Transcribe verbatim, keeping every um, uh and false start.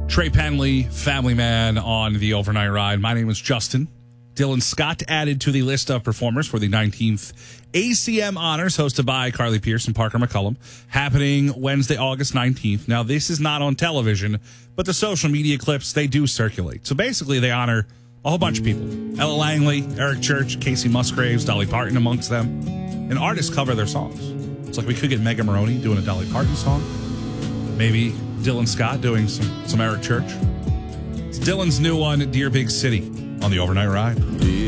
Trey Penley, family man on the overnight ride. My name is Justin. Dylan Scott added to the list of performers for the nineteenth A C M Honors, hosted by Carly Pierce and Parker McCullum, happening Wednesday, August nineteenth. Now, this is not on television, but the social media clips, they do circulate. So basically, they honor a whole bunch of people. Ella Langley, Eric Church, Casey Musgraves, Dolly Parton amongst them. And artists cover their songs. It's like we could get Mega Maroney doing a Dolly Parton song. Maybe Dylan Scott doing some, some Eric Church. It's Dylan's new one, Dear Big City, on the overnight ride.